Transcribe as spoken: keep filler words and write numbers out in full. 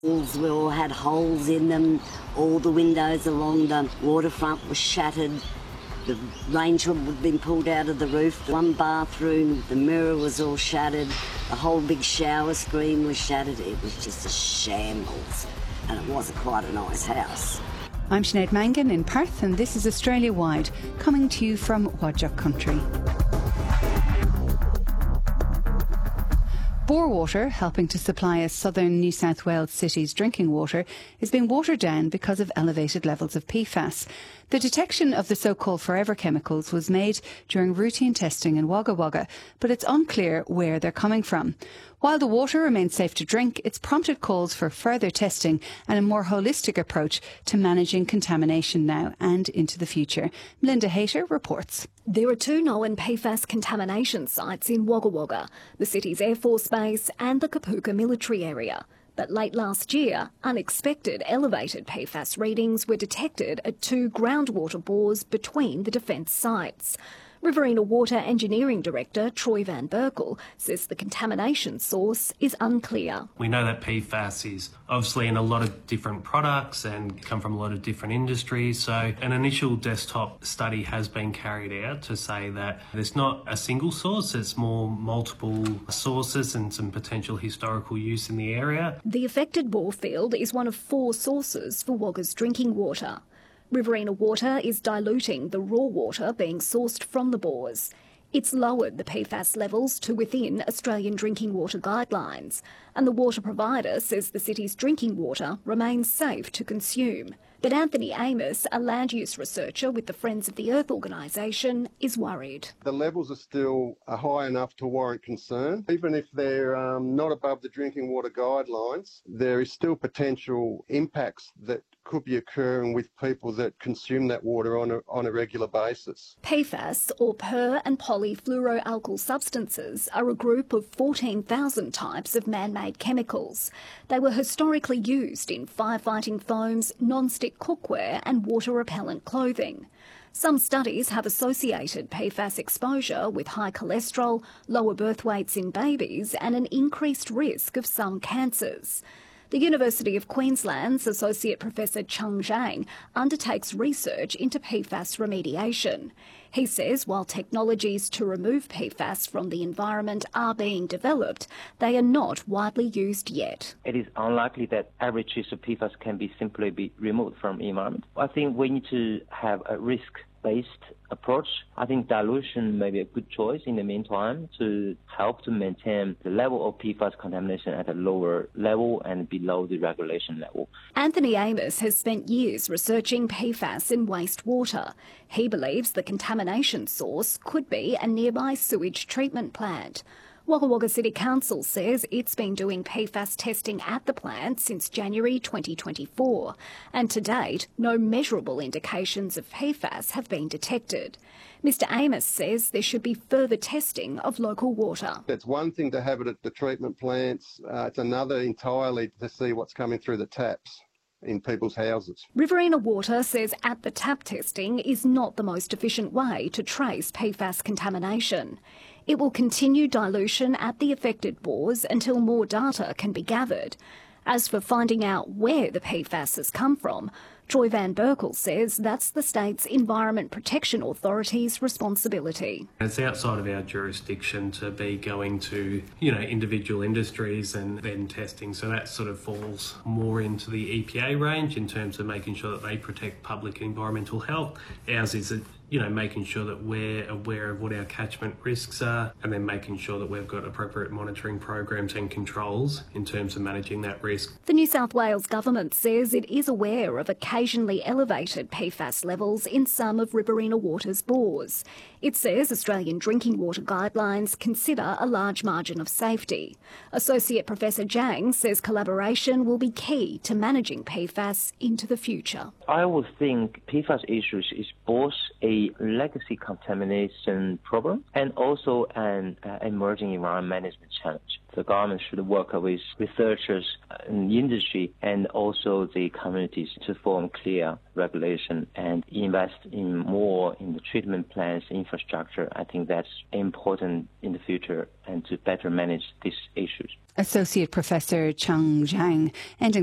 Walls we all had holes in them. All the windows along the waterfront were shattered. The range hood had been pulled out of the roof. One bathroom, the mirror was all shattered. The whole big shower screen was shattered. It was just a shambles, and it wasn't quite a nice house. I'm Sinead Mangan in Perth, and this is Australia Wide, coming to you from Wadjuk Country. Bore water, helping to supply a southern New South Wales city's drinking water, is being watered down because of elevated levels of P FAS. The detection of the so-called forever chemicals was made during routine testing in Wagga Wagga, but it's unclear where they're coming from. While the water remains safe to drink, it's prompted calls for further testing and a more holistic approach to managing contamination now and into the future. Melinda Hayter reports. There are two known P FAS contamination sites in Wagga Wagga, the city's Air Force Base and the Kapooka military area. But late last year, unexpected elevated P FAS readings were detected at two groundwater bores between the defence sites. Riverina Water Engineering Director Troy Van Berkel says the contamination source is unclear. We know that P FAS is obviously in a lot of different products and come from a lot of different industries. So an initial desktop study has been carried out to say that there's not a single source, it's more multiple sources and some potential historical use in the area. The affected bore field is one of four sources for Wagga's drinking water. Riverina Water is diluting the raw water being sourced from the bores. It's lowered the P FAS levels to within Australian drinking water guidelines, and the water provider says the city's drinking water remains safe to consume. But Anthony Amos, a land use researcher with the Friends of the Earth organisation, is worried. The levels are still high enough to warrant concern. Even if they're um, not above the drinking water guidelines, there is still potential impacts that could be occurring with people that consume that water on a, on a regular basis. P FAS, or per- and polyfluoroalkyl substances, are a group of fourteen thousand types of man-made chemicals. They were historically used in firefighting foams, non-stick cookware and water-repellent clothing. Some studies have associated P FAS exposure with high cholesterol, lower birth weights in babies and an increased risk of some cancers. The University of Queensland's Associate Professor Chung Zhang undertakes research into P FAS remediation. He says while technologies to remove P FAS from the environment are being developed, they are not widely used yet. It is unlikely that every trace of P FAS can be simply be removed from the environment. I think we need to have a risk-based approach. I think dilution may be a good choice in the meantime to help to maintain the level of P FAS contamination at a lower level and below the regulation level. Anthony Amos has spent years researching P FAS in wastewater. He believes the contamination source could be a nearby sewage treatment plant. Wagga Wagga City Council says it's been doing P FAS testing at the plant since January twenty twenty-four, and to date, no measurable indications of P FAS have been detected. Mister Amos says there should be further testing of local water. It's one thing to have it at the treatment plants, uh, it's another entirely to see what's coming through the taps in people's houses. Riverina Water says at-the-tap testing is not the most efficient way to trace P FAS contamination. It will continue dilution at the affected bores until more data can be gathered. As for finding out where the P FAS has come from, Troy Van Berkel says that's the state's Environment Protection Authority's responsibility. It's outside of our jurisdiction to be going to, you know, individual industries and then testing. So that sort of falls more into the E P A range in terms of making sure that they protect public and environmental health. Ours is, a, you know, making sure that we're aware of what our catchment risks are and then making sure that we've got appropriate monitoring programs and controls in terms of managing that risk. The New South Wales Government says it is aware of occasionally elevated P FAS levels in some of Riverina Water's bores. It says Australian drinking water guidelines consider a large margin of safety. Associate Professor Zhang says collaboration will be key to managing P FAS into the future. I would think P FAS issues is both a legacy contamination problem and also an uh, emerging environment management challenge. The government should work with researchers in the industry and also the communities to form clear regulation and invest in more in the treatment plants infrastructure. I think that's important in the future and to better manage these issues. Associate Professor Chung Zhang. Ending